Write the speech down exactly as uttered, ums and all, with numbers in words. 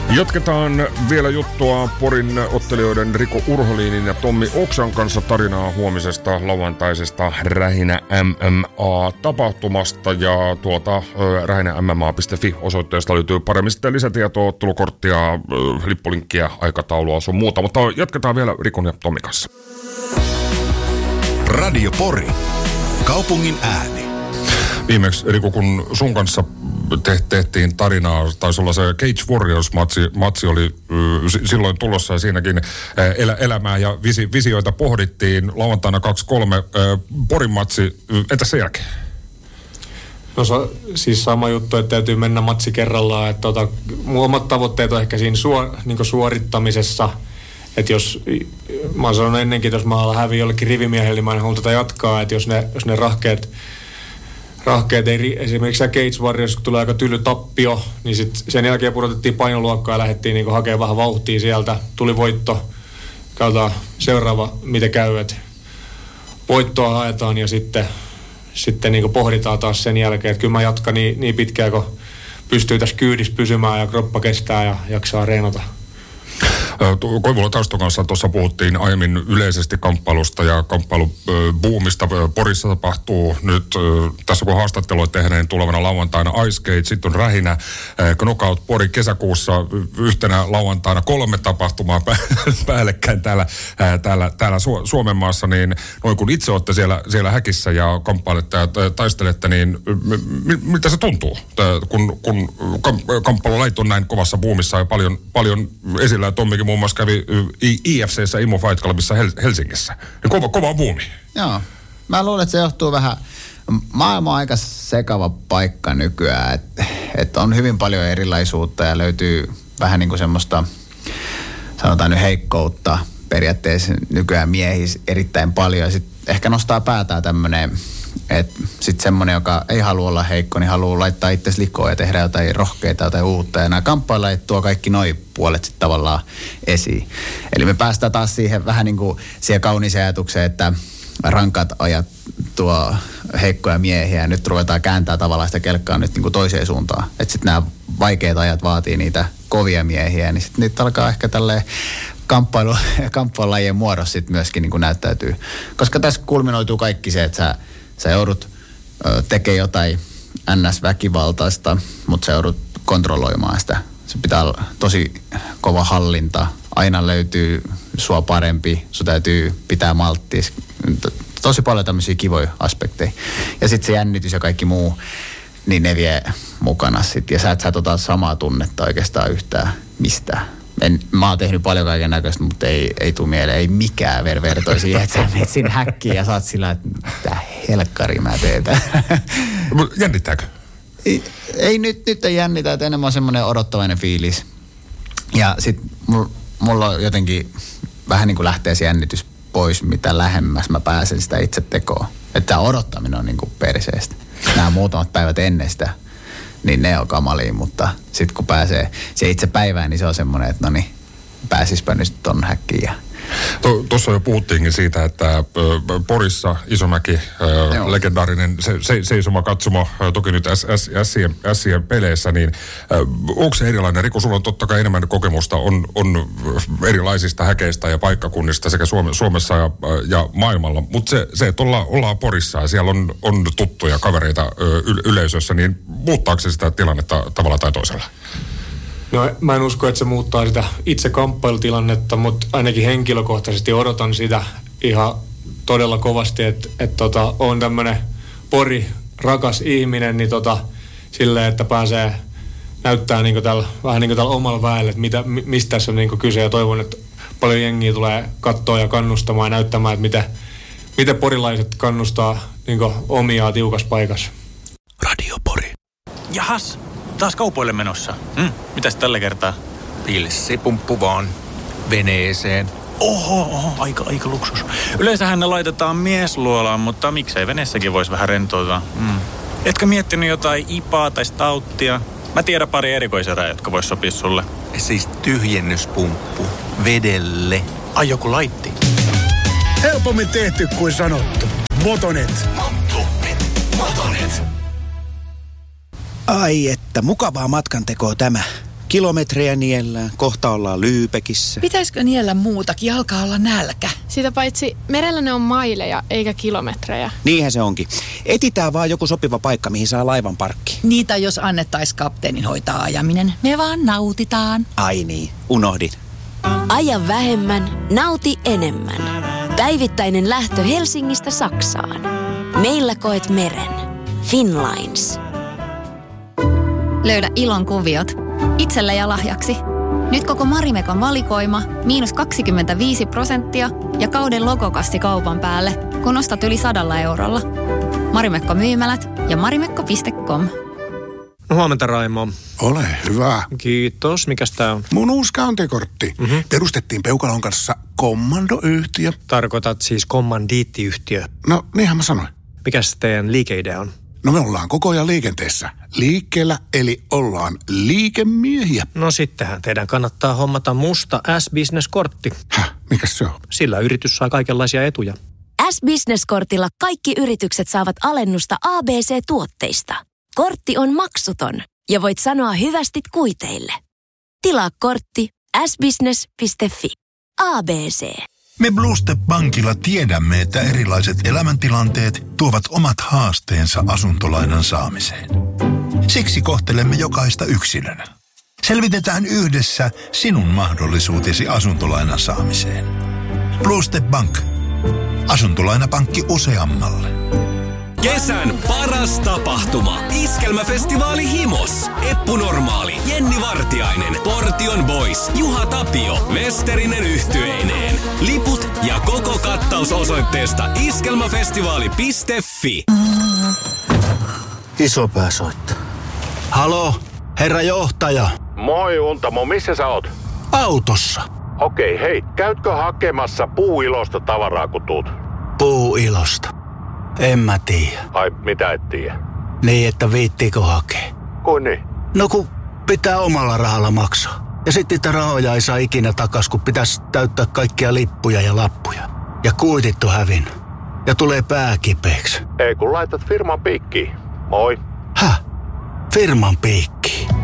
Jatketaan vielä juttua Porin ottelijoiden Rico Urholinin ja Tommi Oksan kanssa tarinaa huomisesta lauantaisesta Rähinä M M A-tapahtumasta. Ja tuota rähinä M M A piste fi osoitteesta löytyy paremmin sitten lisätietoa, ottelukorttia, lippulinkkiä, aikataulua, sun muuta. Mutta jatketaan vielä Rikon ja Tommi kanssa. Radio Pori. Kaupungin ääni. Viimeksi, Riku, kun sun kanssa te- tehtiin tarinaa, taisi olla se Cage Warriors-matsi, matsi oli äh, silloin tulossa ja siinäkin äh, elä- elämää ja visi- visioita pohdittiin. Lauantaina kaksi kolme äh, Porin matsi, entäs sen jälkeen? No se siis sama juttu, että täytyy mennä matsi kerrallaan. Että tota, mun omat tavoitteet on ehkä siinä suor, niin suorittamisessa. Että jos, mä oon sanonut ennenkin, että jos mä alan häviä jollekin rivimiehelle, niin mä en halua tätä jatkaa. Että jos ne, jos ne rahkeet, rahkeet ei, esimerkiksi Cage Warriors, kun tulee aika tyly tappio, niin sit sen jälkeen pudotettiin painoluokkaa ja lähdettiin niin hakemaan vähän vauhtia sieltä. Tuli voitto. Katsotaan seuraava, miten käy. Että voittoa haetaan ja sitten, sitten niin pohditaan taas sen jälkeen. Että kyllä mä jatkan niin, niin pitkään, kun pystyy tässä kyydissä pysymään ja kroppa kestää ja jaksaa reenata. Koivulla Tauston kanssa tuossa puhuttiin aiemmin yleisesti kamppailusta ja kamppailubuumista. Porissa tapahtuu nyt, tässä kun haastattelua tehdään, tulevana lauantaina Ice Cage, sitten on Rähinä, Knockout Pori kesäkuussa yhtenä lauantaina kolme tapahtumaa päällekkäin täällä, täällä, täällä Suomen maassa, niin noin kun itse olette siellä, siellä häkissä ja kamppailette ja taistelette, niin miltä se tuntuu, kun, kun kamppailulajit on näin kovassa buumissa ja paljon, paljon esillä. Tommikin muun muassa kävi I F C:ssä Imo Fight Clubissa Helsingissä. Kova, kova buumi. Joo. Mä luulen, että se johtuu vähän... Maailma on aika sekava paikka nykyään. Että et on hyvin paljon erilaisuutta ja löytyy vähän niin kuin semmoista, sanotaan nyt heikkoutta periaatteessa nykyään miehissä erittäin paljon. Ja sitten ehkä nostaa päätään tämmöinen, että sitten semmoinen, joka ei halua olla heikko, niin haluaa laittaa itse likoon ja tehdä jotain rohkeita, jotain uutta. Ja nämä kamppailajat tuo kaikki noi puolet sitten tavallaan esiin. Eli me päästään taas siihen vähän niin kuin siihen kauniiseen ajatukseen, että rankat ajat tuo heikkoja miehiä ja nyt ruvetaan kääntää tavallaan sitä kelkkaa nyt niin kuin toiseen suuntaan. Että sitten nämä vaikeat ajat vaatii niitä kovia miehiä, niin sitten niitä alkaa ehkä tälleen kamppailu, kamppailulajien muodossa sitten myöskin niin kuin näyttäytyy. Koska tässä kulminoituu kaikki se, että sä, sä joudut ö, tekemään jotain N S-väkivaltaista, mutta sä joudut kontrolloimaan sitä. Se pitää olla tosi kova hallinta. Aina löytyy sua parempi, sun täytyy pitää malttia. Tosi paljon tämmöisiä kivoja aspekteja. Ja sitten se jännitys ja kaikki muu, niin ne vie mukana sitten. Ja sä et sä tota samaa tunnetta oikeastaan yhtään mistään. En, mä oon tehnyt paljon kaiken näköistä, mutta ei, ei tule mieleen, ei mikään ververtoi siihen, että sä menet sinne häkkiin ja saat sillä, että mitä helkkari mä teen. Jännittääkö? Ei, ei nyt, nyt ei jännitä, että enemmän on semmoinen odottavainen fiilis. Ja sit mulla on jotenkin vähän niin kuin lähtee se jännitys pois, mitä lähemmäs mä pääsen sitä itse tekoon. Että tämä odottaminen on niin kuin perseestä. Nämä muutamat päivät ennen sitä, niin ne on kamalia, mutta sitten kun pääsee se itse päivään, niin se on semmoinen, että no niin, pääsispä nyt ton häkkiin ja Tuossa jo puhuttiinkin siitä, että ö, Porissa Isomäki, ö, legendaarinen se, se, seisoma katsomo, ö, toki nyt Sien peleissä, niin ö, onko se erilainen? Riku, sulla on totta kai enemmän kokemusta, on, on erilaisista häkeistä ja paikkakunnista sekä Suome, Suomessa ja, ja maailmalla, mutta se, se, että olla, ollaan Porissa ja siellä on, on tuttuja kavereita ö, yleisössä, niin muuttaako se sitä tilannetta tavalla tai toisella? No mä en usko, että se muuttaa sitä itse kamppailutilannetta, mutta ainakin henkilökohtaisesti odotan sitä ihan todella kovasti, että et tota, on tämmöinen Pori rakas ihminen, niin tota, silleen, että pääsee näyttää niinku tällä, vähän niin kuin tällä omalla väellä, että mitä, mistä tässä on niinku kyse, ja toivon, että paljon jengiä tulee katsoa ja kannustamaan ja näyttämään, että miten, miten porilaiset kannustaa niinku omiaan tiukassa paikassa. Radio Pori. Jahas! Taas kaupoille menossa. Hmm, mitäs tällä kertaa? Pilssipumppu vaan veneeseen. Oho, oho, aika, aika luksus. Yleensähän ne laitetaan miesluolaan, mutta miksei veneessäkin voisi vähän rentoutua. Hmm. Etkö miettinyt jotain ipaa tai stauttia? Mä tiedän pari erikoiserää, jotka vois sopia sulle. Siis tyhjennyspumppu vedelle. Ai joku laitti. Helpommin tehty kuin sanottu. Motonet. Motonet. Motonet. Ai että, mukavaa matkantekoa tämä. Kilometrejä niellään, kohta ollaan Lyypekissä. Pitäisikö niellä muutakin, alkaa olla nälkä? Sitä paitsi merellä ne on maileja eikä kilometrejä. Niinhän se onkin. Etitään vaan joku sopiva paikka, mihin saa laivan parkkiin. Niitä jos annettaisiin kapteenin hoitaa ajaminen. Me vaan nautitaan. Ai niin, unohdin. Aja vähemmän, nauti enemmän. Päivittäinen lähtö Helsingistä Saksaan. Meillä koet meren. Finnlines. Löydä ilon kuviot itselle ja lahjaksi. Nyt koko Marimekon valikoima miinus kaksikymmentäviisi prosenttia ja kauden logokassi kaupan päälle, kun ostat yli sadalla eurolla. Marimekko myymälät ja marimekko piste com. No huomenta, Raimo. Ole hyvä. Kiitos. Mikäs tää on? Mun uusi käyntikortti. Mm-hmm. Perustettiin Peukalon kanssa kommandoyhtiö. Tarkoitat siis kommandiittiyhtiö? No, niinhän mä sanoin. Mikäs teidän liikeidea on? No me ollaan koko ajan liikenteessä. Liikkeellä, eli ollaan liikemiehiä. No sittenhän teidän kannattaa hommata musta S-Business-kortti. Häh? Mikäs se on? Sillä yritys saa kaikenlaisia etuja. S-Business-kortilla kaikki yritykset saavat alennusta A B C-tuotteista. Kortti on maksuton ja voit sanoa hyvästit kuiteille. Tilaa kortti s business piste f i. A B C. Me Blue Step Bankilla tiedämme, että erilaiset elämäntilanteet tuovat omat haasteensa asuntolainan saamiseen. Siksi kohtelemme jokaista yksilönä. Selvitetään yhdessä sinun mahdollisuutesi asuntolainan saamiseen. Blue Step Bank. Asuntolainapankki useammalle. Kesän paras tapahtuma. Iskelmäfestivaali Himos. Eppu Normaali, Jenni Vartiainen, Portion Boys, Juha Tapio, Westerinen yhtyeineen. Liput ja koko kattaus osoitteesta iskelmäfestivaali piste fi. Isopää soittaa. Halo, herra johtaja. Moi Untamo, missä sä oot? Autossa. Okei, hei, käytkö hakemassa puuilosta tavaraa kun tuut? Puuilosta? En mä tiedä. Ai, mitä et tiedä? Niin, että viittiikö hakea. Kuin niin? No kun pitää omalla rahalla maksaa. Ja sitten niitä rahoja ei saa ikinä takas, kun pitäisi täyttää kaikkia lippuja ja lappuja. Ja kuitit on hävinnyt. Ja tulee pää kipeäksi. Ei kun laitat firman piikkiin. Moi. Häh? Firman piikki?